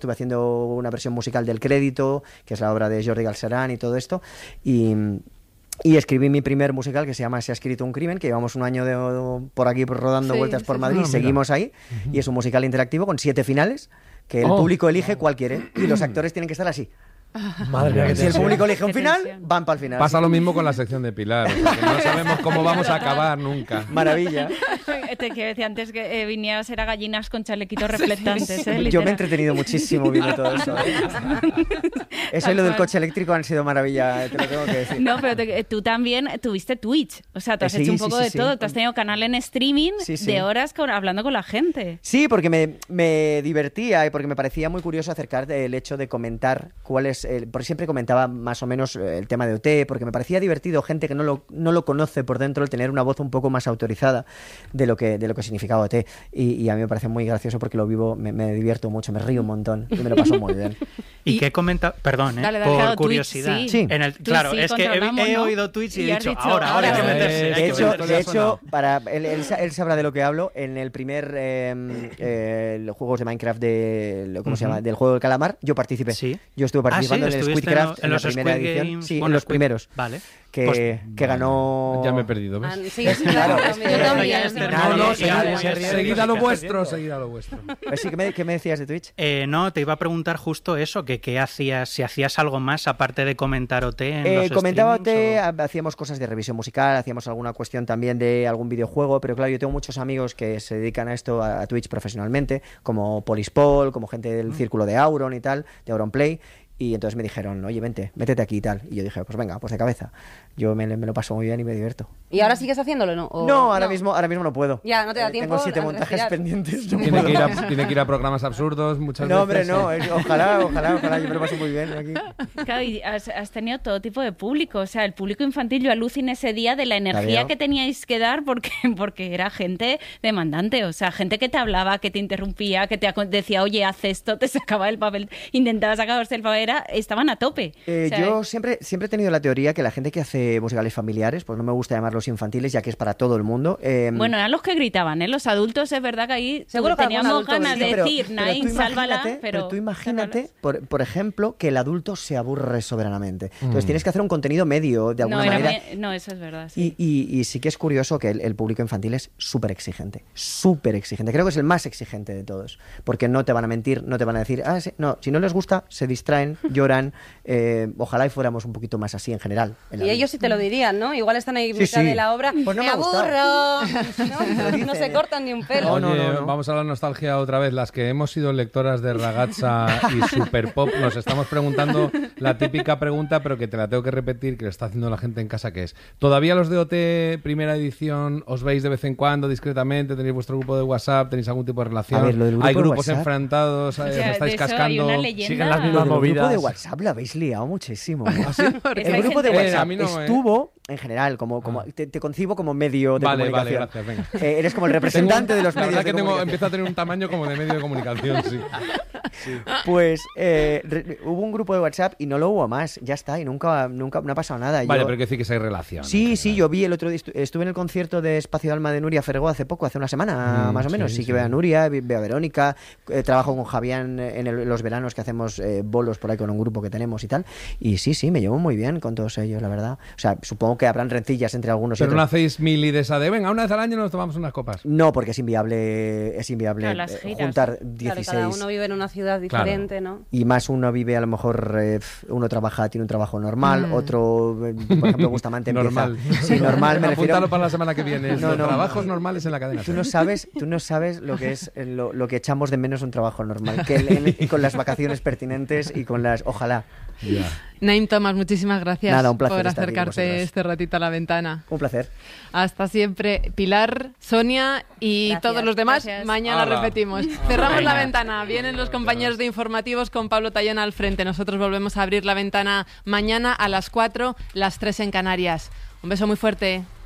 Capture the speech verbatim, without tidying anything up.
estuve haciendo una versión musical del Crédito, que es la obra de Jordi Galceran y todo esto, y... Y escribí mi primer musical que se llama Se ha escrito un crimen, que llevamos un año de, por aquí rodando sí, vueltas por sí, Madrid, sí. Seguimos ahí, uh-huh. Y es un musical interactivo con siete finales, que el oh, público elige cuál quiere, y los actores tienen que estar así. Madre mía, si el público elige un final, van para el final. Pasa lo mismo con la sección de Pilar, o sea, que no sabemos cómo vamos a acabar nunca. Maravilla. Te que decía antes que eh, vinieras era gallinas con chalequitos reflectantes. ¿eh? Yo me he entretenido muchísimo viendo todo eso. ¿eh? Eso y lo del coche eléctrico han sido maravilla, te lo tengo que decir. No, pero te, tú también tuviste Twitch, o sea, te has eh, sí, hecho un poco sí, sí, de sí. todo. Te has tenido canal en streaming sí, sí. de horas con, hablando con la gente. Sí, porque me, me divertía y porque me parecía muy curioso acercar el hecho de comentar cuál es... El, porque siempre comentaba más o menos el tema de O T, porque me parecía divertido gente que no lo, no lo conoce por dentro, el tener una voz un poco más autorizada de lo que, de lo que significaba O T. Y, y a mí me parece muy gracioso porque lo vivo, me, me divierto mucho, me río un montón y me lo paso muy bien. ¿Y, ¿Y qué comenta? Perdón, ¿eh? Dale, dale, por claro, curiosidad. Twitch, sí. En el, claro, sí, es que he, he ¿no? oído Twitch y, y he dicho, dicho, ahora, ahora hay que meterse. De hecho, de hecho para, él, él, él sabrá de lo que hablo. En el primer eh, eh, los juegos de Minecraft, de, ¿cómo uh-huh. se llama? Del juego del calamar, yo participé. ¿Sí? Yo estuve participando ah, ¿sí? en el Squidcraft en, en, en la primera Squid edición. Games, sí, bueno, en los Squid... primeros. Vale. Que, pues, que vale. ganó... Ya me he perdido, ¿ves? Ah, sí, sí, claro. No, no, seguid a lo vuestro, seguid a lo vuestro. Pues sí, ¿qué me, ¿qué me decías de Twitch? Eh, no, te iba a preguntar justo eso, que qué hacías, si hacías algo más aparte de comentar O T en eh, los comentaba O T, o... hacíamos cosas de revisión musical, hacíamos alguna cuestión también de algún videojuego, pero claro, yo tengo muchos amigos que se dedican a esto, a, a Twitch profesionalmente, como Polispol, como gente del mm. círculo de Auron y tal, de Auronplay. Y entonces me dijeron, oye, vente, métete aquí y tal. Y yo dije, pues venga, pues de cabeza. Yo me, me lo paso muy bien y me divierto. ¿Y ahora sigues haciéndolo, no? ¿O no, ahora, no? Mismo, ahora mismo no puedo. Ya, no te da eh, tiempo. Tengo siete montajes respirar. pendientes. No tiene, que ir a, tiene que ir a programas absurdos muchas no, veces. No, hombre, no. Ojalá, ojalá, ojalá. Yo me lo paso muy bien aquí. Claro, y has, has tenido todo tipo de público. O sea, el público infantil, yo aluciné ese día de la energía que teníais que dar porque, porque era gente demandante. O sea, gente que te hablaba, que te interrumpía, que te decía, oye, haz esto, te sacaba el papel, intentaba sacarse el papel. Era, estaban a tope. Eh, o sea, yo siempre, siempre he tenido la teoría que la gente que hace musicales familiares, pues no me gusta llamarlos infantiles, ya que es para todo el mundo. Eh, bueno, eran los que gritaban, ¿eh? Los adultos, es verdad que ahí seguro que teníamos ganas de decir, sí, Nain, sálvala, pero... Pero tú imagínate, por, por ejemplo, que el adulto se aburre soberanamente. Entonces mm. tienes que hacer un contenido medio, de alguna no, manera. Me... No, eso es verdad, sí. Y, y, y sí que es curioso que el, el público infantil es súper exigente, súper exigente. Creo que es el más exigente de todos, porque no te van a mentir, no te van a decir, ah, sí. No, si no les gusta, se distraen, lloran, eh, ojalá y fuéramos un poquito más así en general. En y ellos sí te lo dirían, ¿no? Igual están ahí en sí, mitad sí. de la obra, pues no me, me aburro, ¿no? No se cortan ni un pelo. Oye, no, no, no. vamos a la nostalgia otra vez. Las que hemos sido lectoras de Ragazza y Super Pop, nos estamos preguntando la típica pregunta, pero que te la tengo que repetir, que lo está haciendo la gente en casa, que es, ¿todavía los de O T primera edición os veis de vez en cuando discretamente? ¿Tenéis vuestro grupo de WhatsApp? ¿Tenéis algún tipo de relación? Ver, grupo ¿Hay grupos de enfrentados? O sea, ¿Os estáis cascando? ¿Siguen las mismas el movidas? El grupo de WhatsApp la habéis liado muchísimo. ¿Ah, sí? El grupo de WhatsApp eh, no, estuvo, eh. en general, como, como te, te concibo como medio de vale, comunicación. Vale, gracias, venga. Eh, eres como el representante tengo, de los medios la verdad de que tengo, empiezo a tener un tamaño como de medio de comunicación, sí. sí. Pues eh, re, hubo un grupo de WhatsApp y no lo hubo más, ya está, y nunca, nunca no ha pasado nada. Vale, yo, pero que sí que hay relación. Sí, sí, yo vi el otro día, estuve en el concierto de Espacio de Alma de Nuria Ferregó hace poco, hace una semana mm, más o menos, sí, sí que sí. Veo a Nuria, veo a Verónica, eh, trabajo con Javián en el, los veranos que hacemos eh, bolos por ahí con un grupo que tenemos y tal, y sí, sí, me llevo muy bien con todos ellos, la verdad. O sea, supongo que habrán rencillas entre algunos pero y otros. no hacéis mili de esa de, venga, una vez al año nos tomamos unas copas. No, porque es inviable, es inviable claro, eh, juntar dieciséis. Claro, cada uno vive en una ciudad diferente, claro. ¿no? Y más uno vive, a lo mejor, eh, uno trabaja, tiene un trabajo normal, mm. otro, eh, por ejemplo, Bustamante normal. empieza... Sí, normal, me refiero... Apúntalo para la semana que viene, no, los no, trabajos normales en la cadena. Tú no sabes, tú no sabes lo que es lo, lo que echamos de menos un trabajo normal, que el, el, con las vacaciones pertinentes y con las... Ojalá. Yeah. Naim Thomas, muchísimas gracias Nada, un placer por acercarte este ratito a la ventana. Un placer. Hasta siempre. Pilar, Sonia y gracias, todos los demás. Gracias. Mañana Hola. repetimos. Cerramos Venga. la ventana. Vienen los compañeros de informativos con Pablo Tallón al frente. Nosotros volvemos a abrir la ventana mañana a las cuatro, las tres en Canarias. Un beso muy fuerte.